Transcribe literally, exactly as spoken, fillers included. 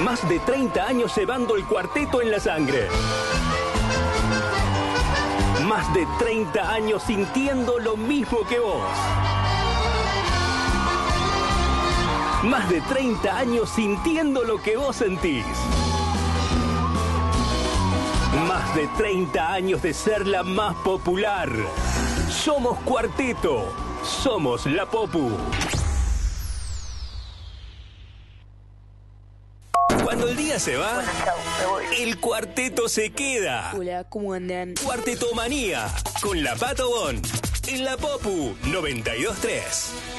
Más de treinta años llevando el cuarteto en la sangre. Más de treinta años sintiendo lo mismo que vos. Más de treinta años sintiendo lo que vos sentís. Más de treinta años de ser la más popular. Somos Cuarteto. Somos la Popu. Cuando el día se va, Bueno, chau, me voy. el cuarteto se queda. Hola, ¿cómo andan? Cuartetomanía con la Pato Bon en la Popu noventa y dos punto tres.